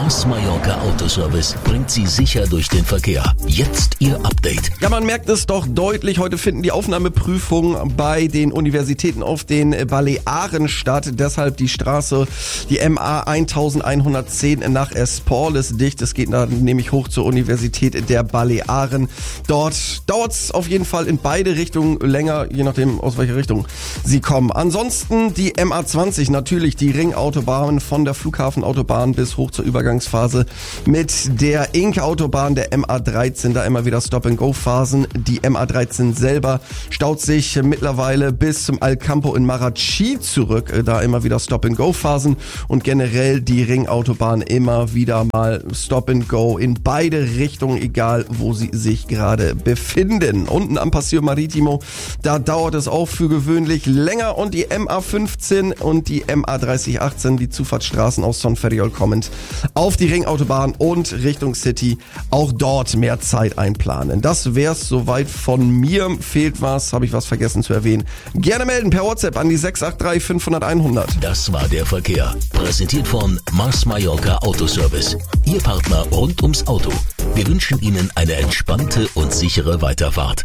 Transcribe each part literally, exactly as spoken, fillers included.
Mars Mallorca Autoservice bringt Sie sicher durch den Verkehr. Jetzt Ihr Update. Ja, man merkt es doch deutlich. Heute finden die Aufnahmeprüfungen bei den Universitäten auf den Balearen statt. Deshalb die Straße, die M A elfhundertzehn nach Espal ist dicht. Es geht dann nämlich hoch zur Universität der Balearen. Dort dauert es auf jeden Fall in beide Richtungen länger, je nachdem aus welcher Richtung Sie kommen. Ansonsten die M A zwanzig, natürlich die Ringautobahn von der Flughafenautobahn bis hoch zur Übergangsphase mit der Inka-Autobahn, der M A dreizehn, da immer wieder Stop-and-Go-Phasen. Die M A dreizehn selber staut sich mittlerweile bis zum Alcampo in Marachi zurück, da immer wieder Stop-and-Go-Phasen und generell die Ringautobahn immer wieder mal Stop-and-Go in beide Richtungen, egal wo sie sich gerade befinden. Unten am Paseo Maritimo, da dauert es auch für gewöhnlich länger und die M A fünfzehn und die M A dreißig achtzehn, die Zufahrtsstraßen aus Son Ferriol kommend auf die Ringautobahn und Richtung City, auch dort mehr Zeit einplanen. Das wär's soweit von mir. Fehlt was, habe ich was vergessen zu erwähnen? Gerne melden per WhatsApp an die sechs acht drei fünfhundert einhundert. Das war der Verkehr. Präsentiert von Mars Mallorca Autoservice. Ihr Partner rund ums Auto. Wir wünschen Ihnen eine entspannte und sichere Weiterfahrt.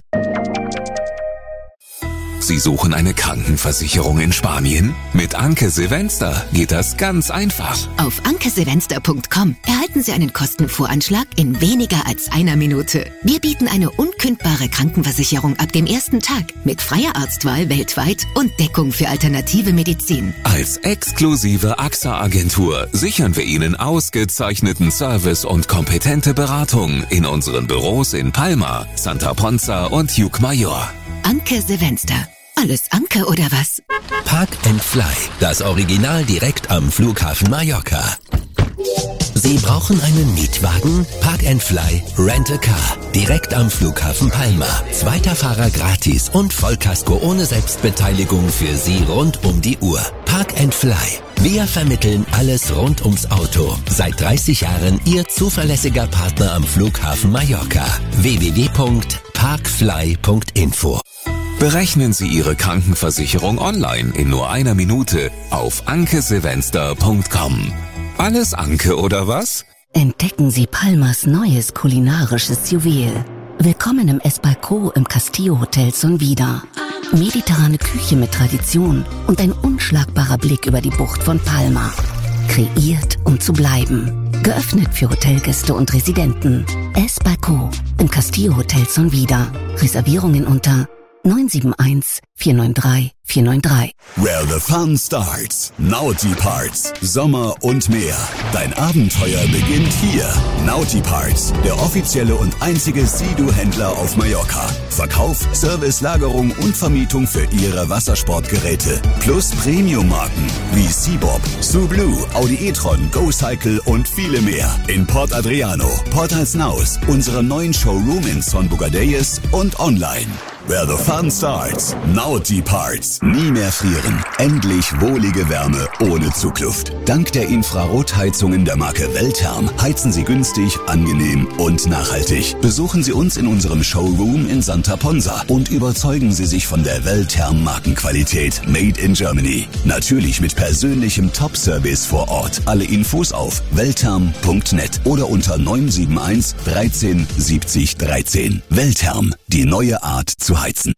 Sie suchen eine Krankenversicherung in Spanien? Mit Anke Silvester geht das ganz einfach. Auf anke silvester punkt com erhalten Sie einen Kostenvoranschlag in weniger als einer Minute. Wir bieten eine unkündbare Krankenversicherung ab dem ersten Tag mit freier Arztwahl weltweit und Deckung für alternative Medizin. Als exklusive A X A-Agentur sichern wir Ihnen ausgezeichneten Service und kompetente Beratung in unseren Büros in Palma, Santa Ponza und Llucmajor. Anke Silvester. Alles Anke oder was? Park and Fly, das Original direkt am Flughafen Mallorca. Sie brauchen einen Mietwagen? Park and Fly Rent a Car. Direkt am Flughafen Palma. Zweiter Fahrer gratis und Vollkasko ohne Selbstbeteiligung für Sie rund um die Uhr. Park and Fly. Wir vermitteln alles rund ums Auto. Seit dreißig Jahren Ihr zuverlässiger Partner am Flughafen Mallorca. w w w punkt parkfly punkt info. Berechnen Sie Ihre Krankenversicherung online in nur einer Minute auf anke silvester punkt com. Alles Anke oder was? Entdecken Sie Palmas neues kulinarisches Juwel. Willkommen im Esbalco im Castillo Hotel Sonvida. Mediterrane Küche mit Tradition und ein unschlagbarer Blick über die Bucht von Palma. Kreiert, um zu bleiben. Geöffnet für Hotelgäste und Residenten. Esbalco im Castillo Hotel Sonvida. Reservierungen unter neun sieben eins vier neun drei vier neun drei. Where the fun starts. Naughty Parts. Sommer und mehr. Dein Abenteuer beginnt hier. Naughty Parts, der offizielle und einzige Sea-Doo-Händler auf Mallorca. Verkauf, Service, Lagerung und Vermietung für Ihre Wassersportgeräte. Plus Premium-Marken wie Seabob, Sublue, Audi e-tron, GoCycle und viele mehr. In Port Adriano, Port Alsnaus, unserem neuen Showroom in Son Bugadeyes und online. Where the fun starts. Naughty Parts. Nie mehr frieren. Endlich wohlige Wärme ohne Zugluft. Dank der Infrarotheizungen der Marke Weltherm heizen Sie günstig, angenehm und nachhaltig. Besuchen Sie uns in unserem Showroom in Santa Ponza und überzeugen Sie sich von der Weltherm Markenqualität Made in Germany. Natürlich mit persönlichem Top-Service vor Ort. Alle Infos auf weltherm punkt net oder unter neun sieben eins dreizehn siebzig dreizehn. Weltherm. Die neue Art zu heizen.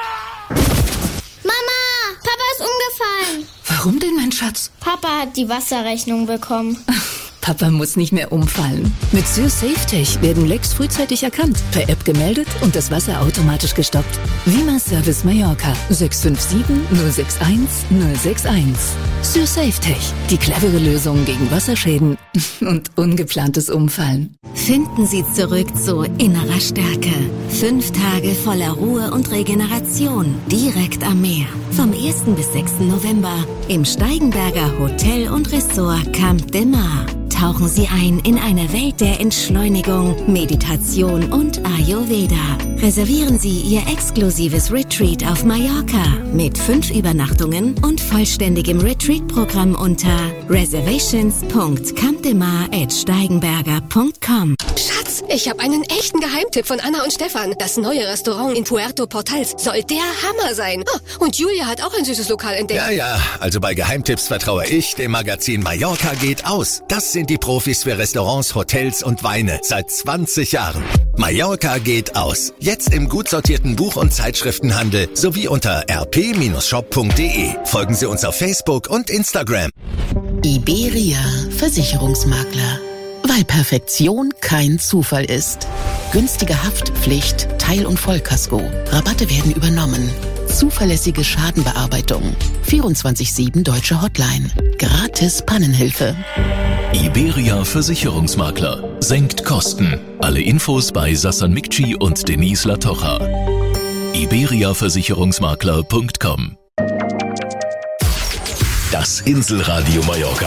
Mama, Papa ist umgefallen. Warum denn, mein Schatz? Papa hat die Wasserrechnung bekommen. Papa muss nicht mehr umfallen. Mit SurSafeTech werden Lecks frühzeitig erkannt, per App gemeldet und das Wasser automatisch gestoppt. Vima Service Mallorca sechs fünf sieben null sechs eins null sechs eins. SurSafeTech, die clevere Lösung gegen Wasserschäden und ungeplantes Umfallen. Finden Sie zurück zu innerer Stärke. Fünf Tage voller Ruhe und Regeneration direkt am Meer. Vom ersten bis sechsten November im Steigenberger Hotel und Ressort Camp de Mar. Tauchen Sie ein in eine Welt der Entschleunigung, Meditation und Ayurveda. Reservieren Sie Ihr exklusives Retreat auf Mallorca mit fünf Übernachtungen und vollständigem Retreat-Programm unter reservations punkt campdemar at steigenberger punkt com. Schatz, ich habe einen echten Geheimtipp von Anna und Stefan. Das neue Restaurant in Puerto Portals soll der Hammer sein. Oh, und Julia hat auch ein süßes Lokal entdeckt. Ja, ja, also bei Geheimtipps vertraue ich dem Magazin Mallorca geht aus. Das sind sind die Profis für Restaurants, Hotels und Weine seit zwanzig Jahren. Mallorca geht aus. Jetzt im gut sortierten Buch- und Zeitschriftenhandel sowie unter r p shop punkt d e. Folgen Sie uns auf Facebook und Instagram. Iberia Versicherungsmakler. Weil Perfektion kein Zufall ist. Günstige Haftpflicht, Teil- und Vollkasko. Rabatte werden übernommen. Zuverlässige Schadenbearbeitung. vierundzwanzig sieben Deutsche Hotline. Gratis Pannenhilfe. Iberia Versicherungsmakler. Senkt Kosten. Alle Infos bei Sassan Mikci und Denise Latocha. iberia versicherungsmakler punkt com. Das Inselradio Mallorca.